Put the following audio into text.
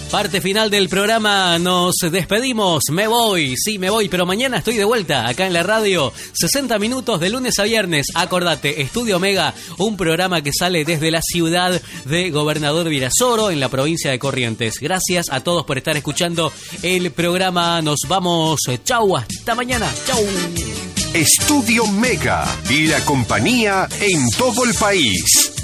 Parte final del programa, nos despedimos, me voy, pero mañana estoy de vuelta acá en la radio, 60 minutos de lunes a viernes. Acordate, Estudio Omega, un programa que sale desde la ciudad de Gobernador Virasoro, en la provincia de Corrientes. Gracias a todos por estar escuchando el programa, nos vamos, chau, hasta mañana, chau. Estudio Mega y la compañía en todo el país.